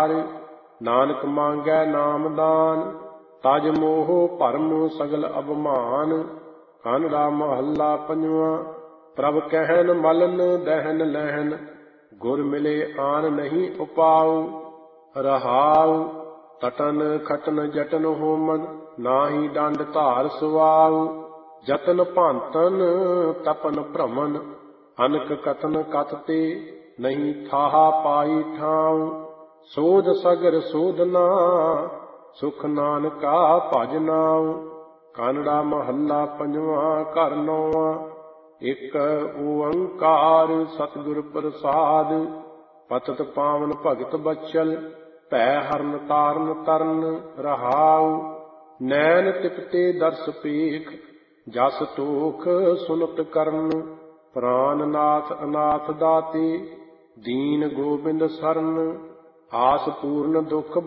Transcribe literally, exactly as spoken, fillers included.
ਵਿਚਾਰ, ਨਾਨਕ ਮੰਗੈ ਨਾਮਦਾਨ। ਤਜ ਮੋਹ ਭਰਮ ਸਗਲ ਅਭਮਾਨ, ਕਾਨੜਾ ਮਹੱਲਾ ਪੰਜਵਾਂ। ਪ੍ਰਭ ਕਹਿਨ ਮਲਨ ਦਹਿਨ ਲਹਿਨ, ਗੁਰ ਮਿਲੇ ਆਨ ਨਹੀਂ ਉਪਾਉ। ਰਹਾਉ ਤਟਨ ਖਟਨ ਜਟਨ ਹੋਮਨ, ਨਾਹੀ ਡੰਡ ਧਾਰ ਸੁਆਉ। ਜਤਨ ਭਾਂਤਨ ਤਪਨ ਭ੍ਰਮਨ, ਅਨਕ ਕਥਨ ਕਥ ਤੇ ਨਹੀਂ ਥਾਹਾ ਪਾਈ ਠਾਉ। ਸੋਧ ਸਗਰ ਸੋਧਨਾ, ਸੁਖ ਨਾਨਕਾ ਭਜ ਨਾਉ। ਕਾਨੜਾ ਮਹੱਲਾ ਪੰਜਵਾਂ ਘਰ ਨੌਵਾਂ। ਇੱਕ ਓੰਕਾਰ ਸਤਿਗੁਰ ਪ੍ਰਸਾਦ, ਪਤਿਤ ਪਾਵਨ ਭਗਤ ਬਚਲ, ਭੈ ਹਰਨ ਤਾਰਨ ਤਰਨ ਰਹਾਉ। ਨੈਣ ਤਿਪਤੇ ਦਰਸ ਪੇਖ, ਜਸ ਟੋਖ ਸੁਨਤ ਕਰਨ, ਪ੍ਰਾਨ ਨਾਥ ਅਨਾਥ ਦਾਤੇ, ਦੀਨ ਗੋਬਿੰਦ ਸਰਨ। ਆਸ ਪੂਰਨ ਦੁਖ